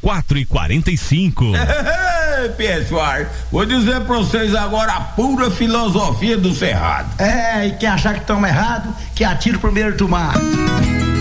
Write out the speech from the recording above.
4h45. Pessoal, vou dizer pra vocês agora a pura filosofia do Cerrado. E quem achar que estamos errado, que atire o primeiro tomate.